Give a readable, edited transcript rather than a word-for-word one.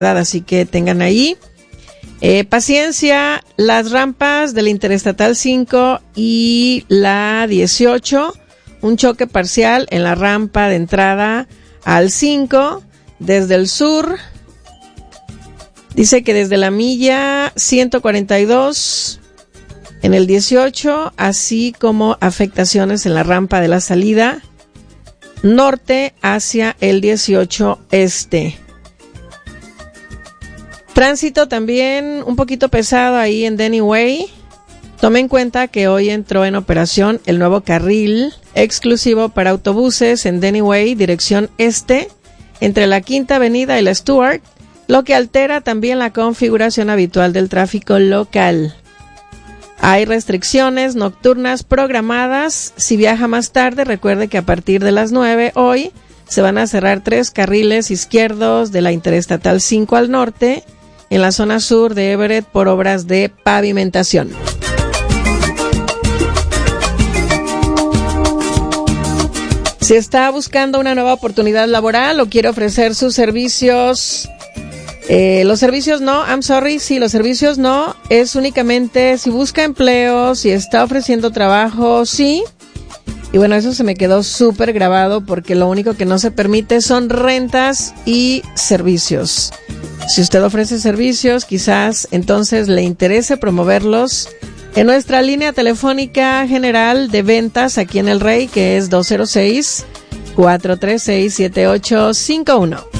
así que tengan ahí paciencia. Las rampas del Interestatal 5 y la 18, un choque parcial en la rampa de entrada al 5 desde el sur. Dice que desde la milla 142 en el 18, así como afectaciones en la rampa de la salida norte hacia el 18 este. Tránsito también un poquito pesado ahí en Denny Way. Tome en cuenta que hoy entró en operación el nuevo carril exclusivo para autobuses en Denny Way, dirección este, entre la Quinta Avenida y la Stuart, lo que altera también la configuración habitual del tráfico local. Hay restricciones nocturnas programadas. Si viaja más tarde, recuerde que a partir de las 9 hoy se van a cerrar 3 carriles izquierdos de la Interestatal 5 al norte, en la zona sur de Everett por obras de pavimentación. Si está buscando una nueva oportunidad laboral o quiere ofrecer sus servicios, los servicios no, los servicios no, es únicamente si busca empleo, si está ofreciendo trabajo, sí. Y bueno, eso se me quedó súper grabado porque lo único que no se permite son rentas y servicios. Si usted ofrece servicios, quizás entonces le interese promoverlos en nuestra línea telefónica general de ventas aquí en El Rey, que es 206-436-7851.